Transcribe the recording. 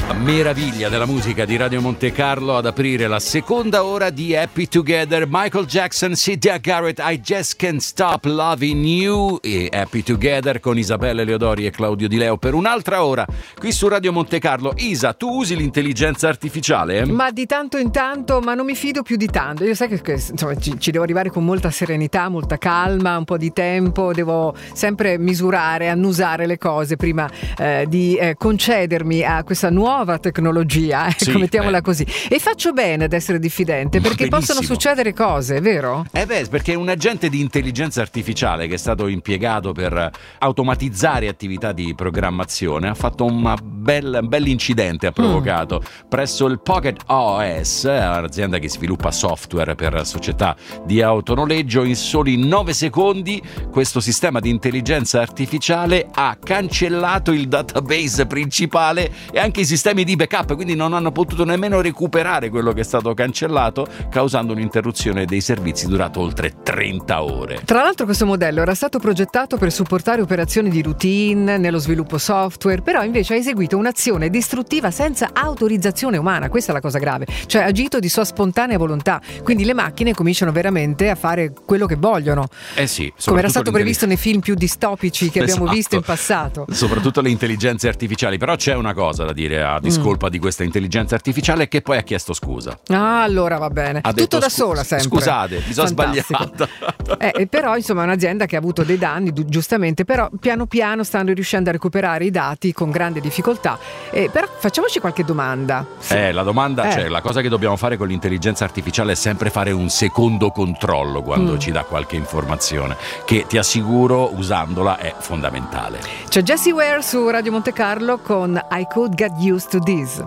Meraviglia della musica di Radio Monte Carlo ad aprire la seconda ora di Happy Together. Michael Jackson, Sylvia Garrett, I Just Can't Stop Loving You, e Happy Together con Isabella Leodori e Claudio Di Leo per un'altra ora qui su Radio Monte Carlo. Isa, tu usi l'intelligenza artificiale? Ma di tanto in tanto, ma non mi fido più di tanto. Io sai che insomma, ci devo arrivare con molta serenità, molta calma, un po' di tempo, devo sempre misurare, annusare le cose prima di concedermi a questa nuova tecnologia, mettiamola così, e faccio bene ad essere diffidente, perché possono succedere cose, vero? Perché un agente di intelligenza artificiale che è stato impiegato per automatizzare attività di programmazione ha fatto un bell'incidente, ha provocato presso il Pocket OS, un'azienda che sviluppa software per società di autonoleggio. In soli 9 secondi questo sistema di intelligenza artificiale ha cancellato il database principale e anche i sistemi di backup, quindi non hanno potuto nemmeno recuperare quello che è stato cancellato, causando un'interruzione dei servizi durata oltre 30 ore. Tra l'altro questo modello era stato progettato per supportare operazioni di routine nello sviluppo software, però invece ha eseguito un'azione distruttiva senza autorizzazione umana. Questa è la cosa grave, cioè ha agito di sua spontanea volontà, quindi le macchine cominciano veramente a fare quello che vogliono, come era stato previsto nei film più distopici che abbiamo visto in passato, soprattutto le intelligenze artificiali. Però c'è una cosa da dire a discolpa di questa intelligenza artificiale, che poi ha chiesto scusa. Allora va bene, ha tutto da sola sempre. Scusate, mi sono sbagliata. Però insomma è un'azienda che ha avuto dei danni, giustamente, però piano piano stanno riuscendo a recuperare i dati con grande difficoltà. Però facciamoci qualche domanda. La domanda, cioè la cosa che dobbiamo fare con l'intelligenza artificiale è sempre fare un secondo controllo quando ci dà qualche informazione, che ti assicuro usandola è fondamentale. C'è Jessie Ware su Radio Monte Carlo con I Could Get Used to This.